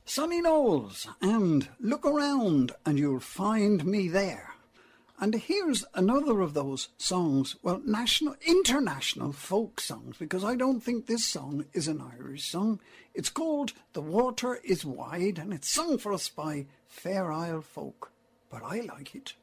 Sunny Knowles and Look Around and You'll Find Me There. And here's another of those songs, well, international folk songs, because I don't think this song is an Irish song. It's called The Water is Wide, and it's sung for us by Fair Isle Folk. But I like it.